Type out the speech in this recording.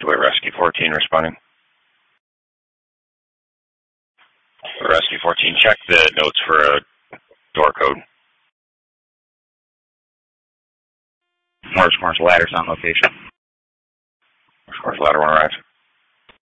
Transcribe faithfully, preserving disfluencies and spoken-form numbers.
Wait, Rescue fourteen responding. Rescue fourteen, check the notes for a door code. Morris Morris Ladder's on location. Morris Ladder, one arrived.